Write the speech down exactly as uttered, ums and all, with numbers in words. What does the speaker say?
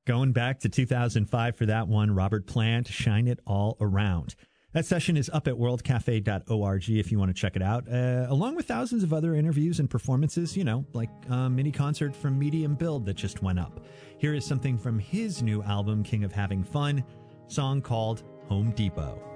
Going back to two thousand five for that one, Robert Plant, Shine It All Around. That session is up at world cafe dot org if you want to check it out, uh, along with thousands of other interviews and performances, you know, like a mini concert from Medium Build that just went up. Here is something from his new album, King of Having Fun, song called Home Depot.